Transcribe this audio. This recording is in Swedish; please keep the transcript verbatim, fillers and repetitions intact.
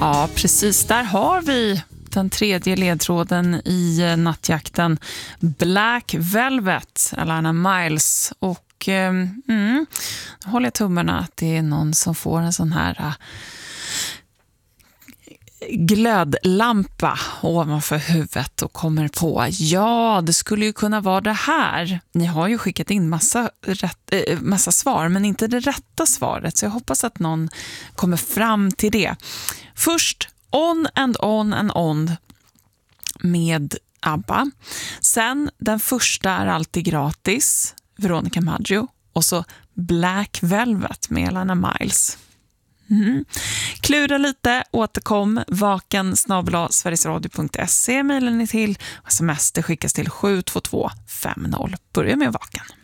Ja, precis. Där har vi den tredje ledtråden i nattjakten. Black Velvet, Alana Miles. Och eh, mm, håller jag tummarna att det är någon som får en sån här uh, glödlampa ovanför huvudet och kommer på, ja, det skulle ju kunna vara det här. Ni har ju skickat in massa, rätt, äh, massa svar, men inte det rätta svaret, så jag hoppas att någon kommer fram till det. Först On and On and On med ABBA. Sen den första är alltid gratis, Veronica Maggio. Och så Black Velvet med Alana Miles. Mm. Klura lite, återkom, vaken snabel-a sverigesradio punkt se, mejlen är till, sms det skickas till sju två två fem noll. Börja med vaken.